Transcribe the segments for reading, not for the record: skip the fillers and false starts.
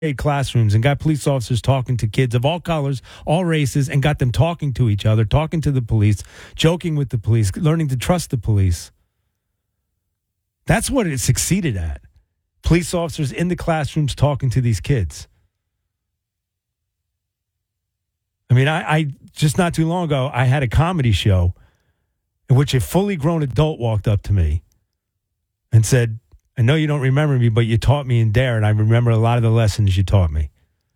classrooms and got police officers talking to kids of all colors, all races, and got them talking to each other, talking to the police, joking with the police, learning to trust the police. That's what it succeeded at. Police officers in the classrooms talking to these kids. I mean, I just not too long ago, I had a comedy show in which a fully grown adult walked up to me and said, I know you don't remember me, but you taught me in DARE, and I remember a lot of the lessons you taught me.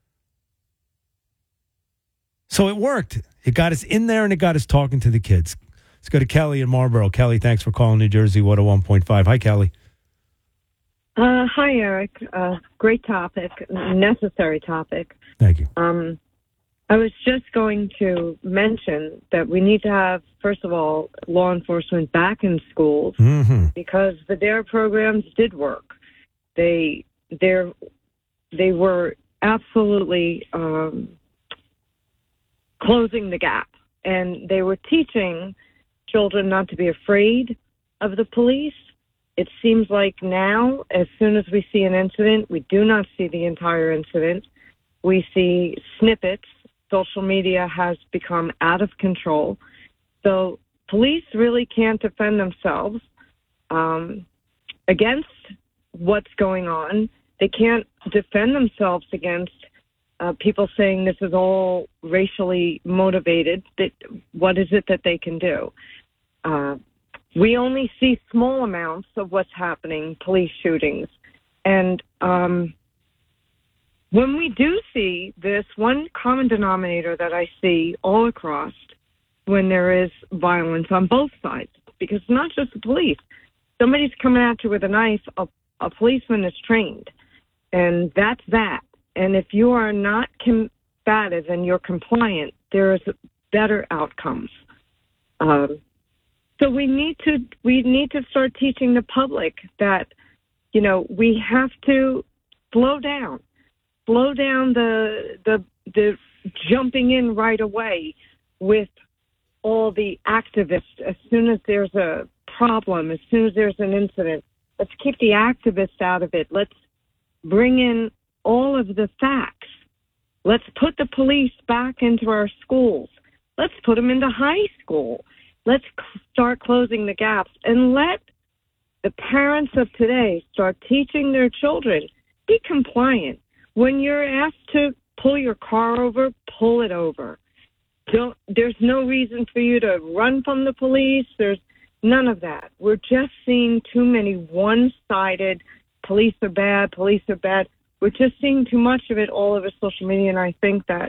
So it worked. It got us in there, and it got us talking to the kids. Let's go to Kelly in Marlboro. Kelly, thanks for calling New Jersey 101.5. Hi, Kelly. Hi, Eric. Great topic, necessary topic. Thank you. I was just going to mention that we need to have, first of all, law enforcement back in schools because the DARE programs did work. They were absolutely closing the gap, and they were teaching children not to be afraid of the police. It seems like now, as soon as we see an incident, we do not see the entire incident. We see snippets. Social media has become out of control. So police really can't defend themselves against what's going on. They can't defend themselves against people saying this is all racially motivated. What is it that they can do? We only see small amounts of what's happening, police shootings. And when we do see this, one common denominator that I see all across when there is violence on both sides, because it's not just the police. Somebody's coming at you with a knife, a policeman is trained, and that's that. And if you are not combative and you're compliant, there is better outcomes. So we need to start teaching the public that, you know, we have to slow down the jumping in right away with all the activists. As soon as there's a problem, as soon as there's an incident, let's keep the activists out of it. Let's bring in all of the facts. Let's put the police back into our schools. Let's put them into high school. Let's start closing the gaps and let the parents of today start teaching their children, be compliant. When you're asked to pull your car over, pull it over. There's no reason for you to run from the police. There's none of that. We're just seeing too many one-sided, police are bad. We're just seeing too much of it all over social media, and I think that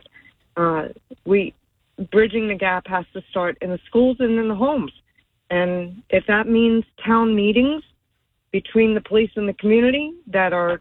bridging the gap has to start in the schools and in the homes. And if that means town meetings between the police and the community that are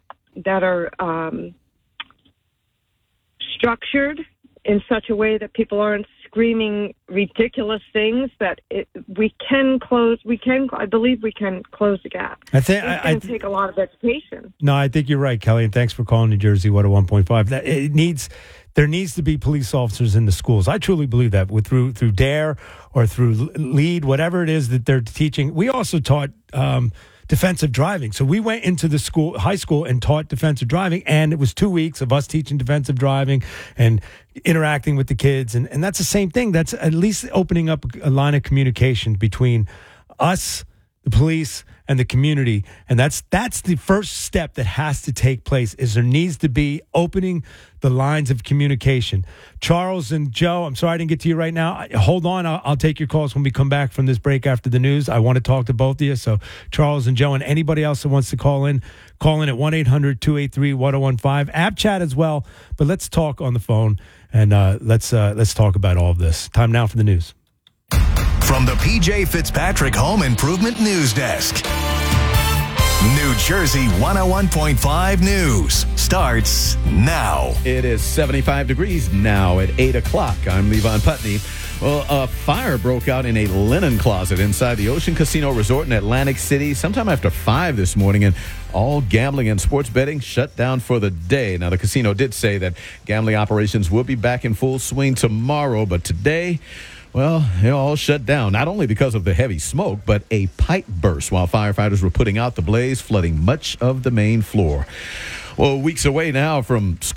structured in such a way that people aren't screaming ridiculous things, that I believe we can close the gap. It's going to take a lot of education. No, I think you're right, Kelly, and thanks for calling New Jersey 101.5. There needs to be police officers in the schools. I truly believe that through DARE or through LEAD, whatever it is that they're teaching. We also taught defensive driving. So we went into the high school and taught defensive driving, and it was 2 weeks of us teaching defensive driving and interacting with the kids. And that's the same thing. That's at least opening up a line of communication between us, the police, and the community. And that's the first step that has to take place, is there needs to be opening the lines of communication. Charles and Joe, I'm sorry I didn't get to you right now. Hold on. I'll take your calls when we come back from this break after the news. I want to talk to both of you. So Charles and Joe and anybody else that wants to call in at 1-800-283-1015. App chat as well. But let's talk on the phone, and let's talk about all of this. Time now for the news. From the PJ Fitzpatrick Home Improvement News Desk, New Jersey 101.5 News starts now. It is 75 degrees now at 8 o'clock. I'm Levon Putney. Well, a fire broke out in a linen closet inside the Ocean Casino Resort in Atlantic City sometime after 5 this morning, and all gambling and sports betting shut down for the day. Now, the casino did say that gambling operations will be back in full swing tomorrow, but today, well, it all shut down, not only because of the heavy smoke, but a pipe burst while firefighters were putting out the blaze, flooding much of the main floor. Well, weeks away now from